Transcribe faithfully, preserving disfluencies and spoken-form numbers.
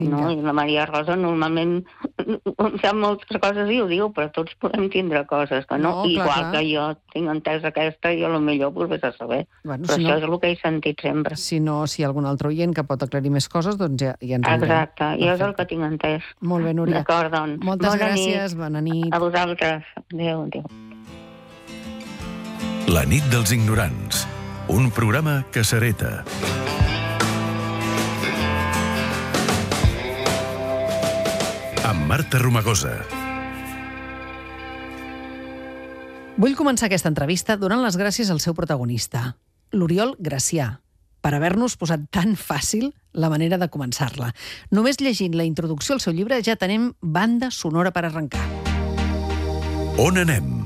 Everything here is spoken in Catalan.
no? I la Maria Rosa normalment sap moltes coses i ho diu, però tots podem tindre coses que no. No, clar, Igual clar. que jo tinc entès aquesta i a lo millor pues, vés a saber. Bueno, però si això no- és el que he sentit sempre. Si no, si hi ha algun altre oient que pot aclarir més coses, doncs ja, ja ens ho dirà. Exacte, jo és el que tinc entès. Molt bé, Núria. D'acord, doncs. Moltes Bona gràcies, nit. bona nit. A vosaltres. Adéu, adéu. La nit dels ignorants. Un programa que s'hereta. Amb Marta Romagosa. Vull començar aquesta entrevista donant les gràcies al seu protagonista, l'Oriol Gracià, per haver-nos posat tan fàcil la manera de començar-la. Només llegint la introducció al seu llibre ja tenim banda sonora per arrencar. On anem?